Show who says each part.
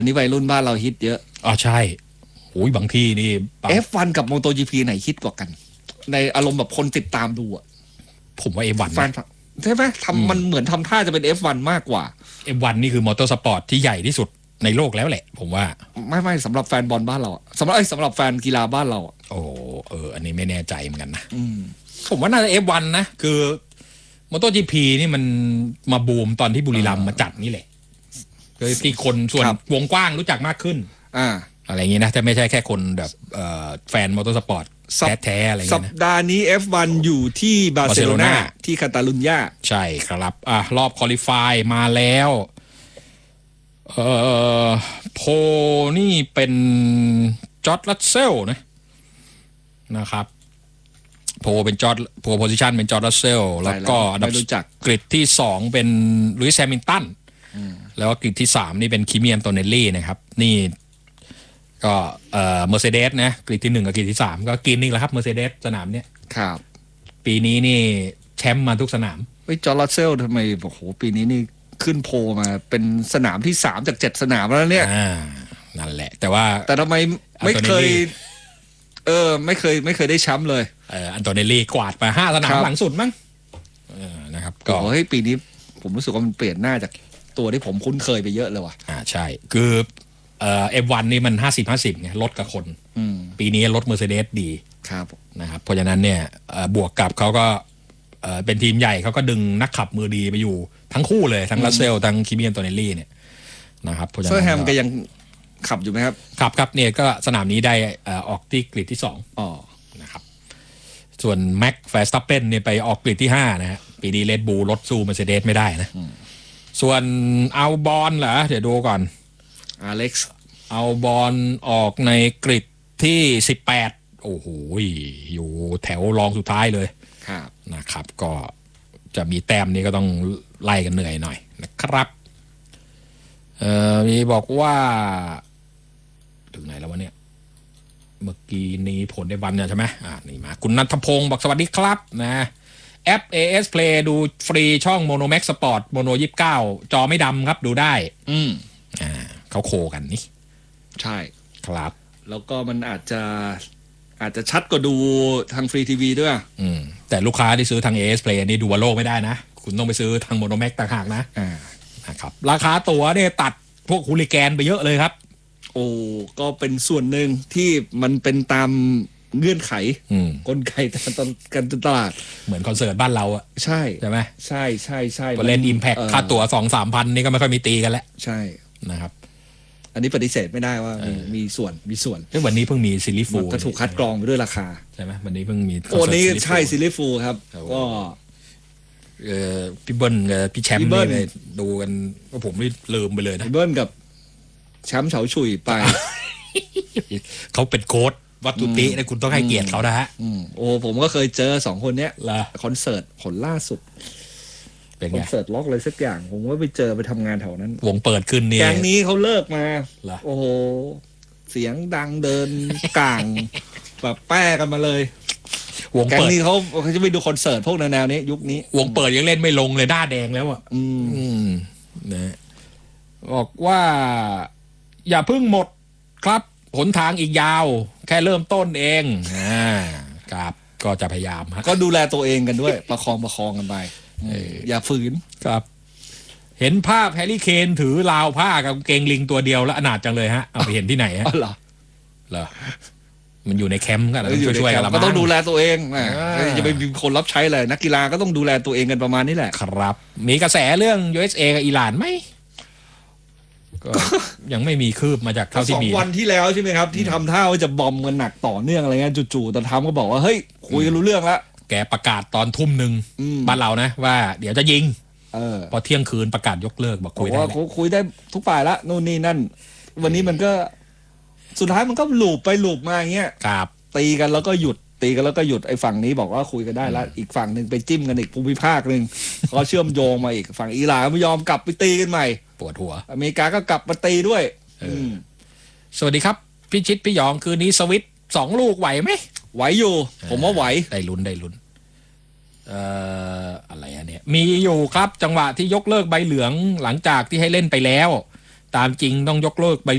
Speaker 1: อันนี้วัยรุ่นบ้านเราฮิตเยอะ
Speaker 2: ใช่โอ้ยบางที่นี่
Speaker 1: F1 กับ MotoGP ไหนฮิตกว่ากันในอารมณ์แบบคนติดตามดูอ่ะ
Speaker 2: ผมว่า F1
Speaker 1: แฟนใช่ไหมมันเหมือนทำท่าจะเป็น F1 มากกว่า
Speaker 2: F1 นี่คือมอเตอร์สปอร์ตที่ใหญ่ที่สุดในโลกแล้วแหละผมว่า
Speaker 1: ไม่สำหรับแฟนบอลบ้านเราสำหรับแฟนกีฬาบ้านเรา
Speaker 2: อันนี้ไม่แน่ใจเหมือนกันนะผมว่าน่าจะ F1 นะคือ MotoGP นี่มันมาบูมตอนที่บุรีรัมย์มาจัดนี่แหละคือที่คนส่วนวงกว้างรู้จักมากขึ้นอะไรอย่างงี้นะแต่ไม่ใช่แค่คนแบบแฟนมอเตอร์สปอร์ตแท้ๆอะไรอย่างเงี้ยนะ
Speaker 1: สัปดาห์นี้ F1 อยู่ที่บาร์เซโลนาที่คาตาลุญญา
Speaker 2: ใช่ครับรอบคอลิฟายมาแล้วโพนี่เป็นจอร์จรัสเซลนะครับโพเป็นจอร์จโพโพซิชันเป็นจอร์จรัสเซลแล้วก็อันดับกริดที่2เป็นลุยส์แฮมิลตันแล้วก็กริดที่3นี่เป็นคิมิอันโตเนลลี่นะครับนี่ก็เมอร์เซเดสนะกริดที่1กับกริดที่3ก็กินนี่แหละครับเมอร์เซเดสสนามเนี้ย
Speaker 1: ครับ
Speaker 2: ปีนี้นี่แชมป์มาทุกสนาม
Speaker 1: จอร์จรัสเซลทำไมโอ้โหปีนี้นี่ขึ้นโพมาเป็นสนามที่3จาก7สนามแล้วเนี่ย
Speaker 2: นั่นแหละแต่
Speaker 1: ทำไมไม่เคยไม่เคยได้แชมป์เลย
Speaker 2: อันโตเนลลี่กวาดไป5สนามหลังสุดมั้งนะครับก็
Speaker 1: ปีนี้ผมรู้สึกว่ามันเปลี่ยนหน้าจากตัวที่ผมคุ้นเคยไปเยอะเลยว่ะ
Speaker 2: ใช่คือF1 นี่มัน50-50ไงรถกับคนปีนี้รถ Mercedes ดี
Speaker 1: ครับ
Speaker 2: นะครับเพราะฉะนั้นเนี่ยบวกกับเขาก็เป็นทีมใหญ่เขาก็ดึงนักขับมือดีไปอยู่ทั้งคู่เลยทั้งรัสเซลทั้งคิมิอันโตเนลลี่เนี่ยนะครับเพราะฉะนั้น
Speaker 1: เซอร์แฮมก็ยังขับอยู่ไหมครับ
Speaker 2: ครับเนี่ยก็สนามนี้ได้ออกที่กริดที่2นะครับส่วนแม็กแฟร์สตัปเปนเนี่ยไปออกกริดที่5นะฮะปีนี้เรดบูลรถสู้ Mercedes ไม่ได้นะส่วนอัลบอนเหรอเดี๋ยวดูก่อน
Speaker 1: อเล็กซ์
Speaker 2: อัลบอนออกในกริดที่18โอ้โหอยู่แถวรองสุดท้ายเลยนะครับก็จะมีแต้มนี้ก็ต้องไล่กันเหนื่อยหน่อยนะครับมีบอกว่าถึงไหนแล้ววะเนี่ยเมื่อกี้นี้ผลในวันเนี่ยใช่ไหมนี่มาคุณนันทพงศ์บอกสวัสดีครับนะแอป AS Play ดูฟรีช่อง Monomax Sport Mono 29จอไม่ดำครับดูได้เขาโคกันนี่
Speaker 1: ใช่
Speaker 2: ครับ
Speaker 1: แล้วก็มันอาจจะชัดกว่าดูทางฟรีทีวีด้วย
Speaker 2: แต่ลูกค้าที่ซื้อทาง AS Play นี่ดูวอลโลไม่ได้นะคุณต้องไปซื้อทาง Monomax ต่างหากนะครับราคาตั๋วเนี่ยตัดพวกฮูลิแกนไปเยอะเลยครับ
Speaker 1: ก็เป็นส่วนหนึ่งที่มันเป็นตามเงื่อนไขกลไกการตลาด
Speaker 2: เหมือนคอนเสิร์ตบ้านเรา
Speaker 1: ใช่
Speaker 2: ไหม
Speaker 1: ใช่
Speaker 2: พอเล่น Impact ค่าตั๋ว 2-3 พันนี่ก็ไม่ค่อยมีตีกันแล้ว
Speaker 1: ใช่
Speaker 2: นะครับ
Speaker 1: อันนี้ปฏิเสธไม่ได้ว่ามีส่วน
Speaker 2: วันนี้เพิ่งมีซิลลี่ฟู
Speaker 1: ก็ถูกคัดกรองไปด้วยราคา
Speaker 2: ใช่ไหมวันนี้เพิ่งมี
Speaker 1: นี้ใช่ซิลลี่ฟูครับก็
Speaker 2: พี่เบิ้ลพี่แชมป์นี่ไปดูกันก็ผมไม่ลืมไปเลยนะ
Speaker 1: พี่เบิ้ลกับแชมป์เฉาฉุยไป
Speaker 2: เขาเป็นโค้ชวัตถุตินะคุณต้องให้เกียรติเขานะฮะ
Speaker 1: ผมก็เคยเจอ2คนเนี้ยคอนเสิร์ตผลล่าสุดคอนเสิร์ตล็อกเลยสักอย่างผมว่าไปเจอไปทำงานแถวนั้น
Speaker 2: วงเปิดขึ้นนี่
Speaker 1: แก๊งนี้เขาเลิกมาโอ้โหเสียงดังเดินกลางแบบแป้กันมาเลยวงเปิดนี่เขาจะไปดูคอนเสิร์ตพวกแนวนี้ยุคนี้
Speaker 2: วงเปิดยังเล่นไม่ลงเลยหน้าแดงแล้วนะบอกว่าอย่าเพิ่งหมดครับหนทางอีกยาวแค่เริ่มต้นเองครับก็จะพยายาม
Speaker 1: ก็ดูแลตัวเองกันด้วยประคองกันไปอย่าฝืน
Speaker 2: ครับเห็นภาพแฮร์รี่เคนถือราวผ้ากับเกงลิงตัวเดียวแล้วอนาถจังเลยฮะเอาไปเห็นที่ไหนฮะ
Speaker 1: เหรอ
Speaker 2: มันอยู่ในแคมป์กันช่วยๆกัน
Speaker 1: ก็ต้องดูแลตัวเองจะไปมีคนรับใช้เลยนักกีฬาก็ต้องดูแลตัวเองกันประมาณนี้แหละ
Speaker 2: ครับมีกระแสเรื่อง USA กับอิหร่านไหมก็ยังไม่มีคืบมาจากเท่าที่มี
Speaker 1: 2 วันที่แล้วใช่ไหมครับที่ทำท่าว่าจะบอมกันหนักต่อเนื่องอะไรเงี้ยจู่ๆแต่ทำก็บอกว่าเฮ้ยคุยกันรู้เรื่องแล้ว
Speaker 2: แกประกาศตอน 19:00 บ้านเรานะว่าเดี๋ยวจะยิงพอเที่ยงคืนประกาศยกเลิกบอกคุยได้
Speaker 1: คุยได้ทุกฝ่ายละนู่นนี่นั่นวันนี้มันก็สุดท้ายมันก็หลูบไปหลูบมาอย่างเงี้ยตีกันแล้วก็หยุดไอ้ฝั่งนี้บอกว่าคุยกันได้แล้วอีกฝั่งหนึ่งไปจิ้มกันอีกภูมิภาคนึงก็เชื่อมโยงมาอีกฝั่งอิหร่านไม่ยอมกลับไปตีกันใหม่
Speaker 2: ปวดหัว
Speaker 1: อเมริกาก็กลับมาตีด้วย
Speaker 2: สวัสดีครับพี่ชิดพี่หยองคืนนี้สวิต2 ลูกไหวไหม
Speaker 1: ไหวอยู่ผมว่าไหว
Speaker 2: ได้ลุ้นอะไรเนี่ยมีอยู่ครับจังหวะที่ยกเลิกใบเหลืองหลังจากที่ให้เล่นไปแล้วตามจริงต้องยกเลิกใบ